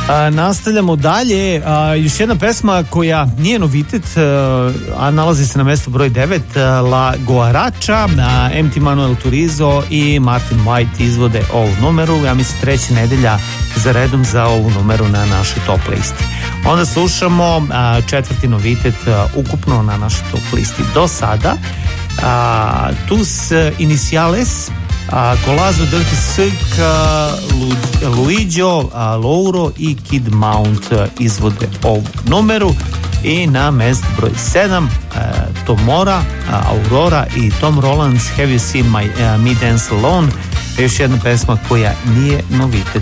Nastavljamo dalje. Još jedna pesma koja nije novitet, a nalazi se na mestu broj 9, La Guaracha. MT Manuel Turizo i Martin White izvode ovu numeru. Ja mislim 3. nedelja za redom za ovu numeru na našoj top listi. Onda slušamo 4. novitet ukupno na našoj top listi do sada. Tus Iniciales, Colazo, Dirty Silk, Luigo, Louro i Kid Mount izvode ovu numeru. I na mestu broj 7 Tomora, Aurora i Tom Rollins, Have You Seen Me Dance Alone. Još jedna pesma koja nije novitet